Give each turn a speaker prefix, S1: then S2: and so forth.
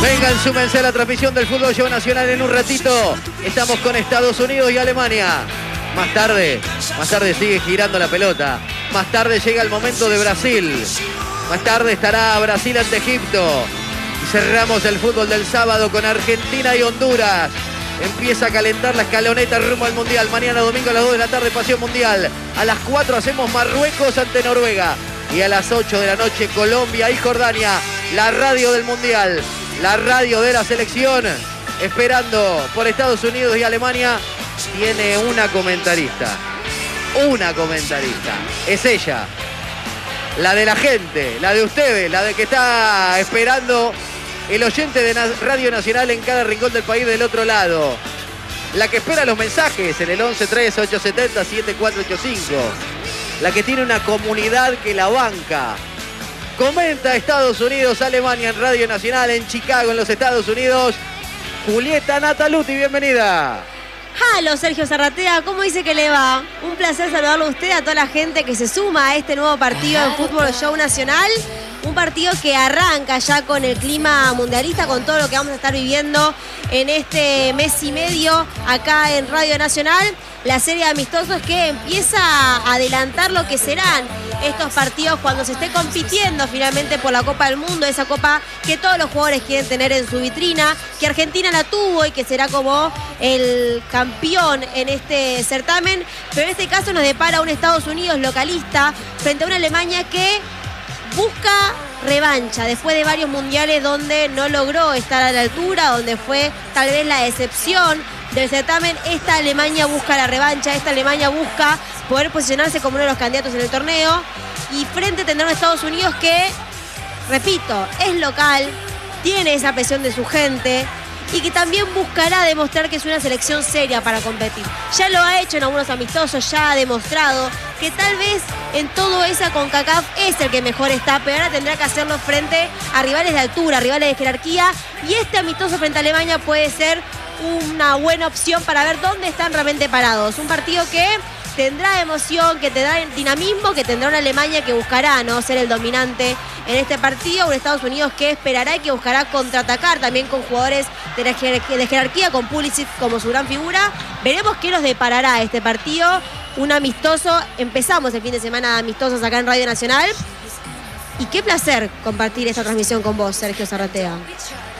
S1: Vengan, súmense a la transmisión del Fútbol Show Nacional en un ratito. Estamos con Estados Unidos y Alemania. Más tarde sigue girando la pelota. Más tarde llega el momento de Brasil. Más tarde estará Brasil ante Egipto. Y cerramos el fútbol del sábado con Argentina y Honduras. Empieza a calentar la escaloneta rumbo al Mundial. Mañana domingo a las 2 de la tarde, Pasión Mundial. A las 4 hacemos Marruecos ante Noruega. Y a las 8 de la noche, Colombia y Jordania. La radio del Mundial. La radio de la selección. Esperando por Estados Unidos y Alemania. Tiene una comentarista. Una comentarista. Es ella. La de la gente. La de ustedes. La de que está esperando el oyente de Radio Nacional en cada rincón del país del otro lado. La que espera los mensajes en el 11-3-870-7485. La que tiene una comunidad que la banca. Comenta Estados Unidos, Alemania en Radio Nacional, en Chicago, en los Estados Unidos. Julieta Nataluti, bienvenida.
S2: Halo, Sergio Zarratea, ¿cómo dice que le va? Un placer saludarlo a usted, a toda la gente que se suma a este nuevo partido en Fútbol Show Nacional. Un partido que arranca ya con el clima mundialista, con todo lo que vamos a estar viviendo en este mes y medio acá en Radio Nacional. La serie de amistosos que empieza a adelantar lo que serán estos partidos cuando se esté compitiendo finalmente por la Copa del Mundo, esa copa que todos los jugadores quieren tener en su vitrina, que Argentina la tuvo y que será como el campeón en este certamen, pero en este caso nos depara un Estados Unidos localista frente a una Alemania que busca revancha después de varios mundiales donde no logró estar a la altura, donde fue tal vez la decepción del certamen. Esta Alemania busca la revancha, esta Alemania busca poder posicionarse como uno de los candidatos en el torneo y frente tendrá un Estados Unidos que, repito, es local, tiene esa presión de su gente y que también buscará demostrar que es una selección seria para competir. Ya lo ha hecho en algunos amistosos, ya ha demostrado que tal vez en todo esa CONCACAF es el que mejor está, pero ahora tendrá que hacerlo frente a rivales de altura, rivales de jerarquía, y este amistoso frente a Alemania puede ser una buena opción para ver dónde están realmente parados. Un partido que tendrá emoción, que tendrá dinamismo, que tendrá una Alemania que buscará no ser el dominante en este partido, un Estados Unidos que esperará y que buscará contraatacar también con jugadores de jerarquía, con Pulisic como su gran figura. Veremos qué nos deparará este partido, un amistoso. Empezamos el fin de semana de amistosos acá en Radio Nacional y qué placer compartir esta transmisión con vos, Sergio Zarratea.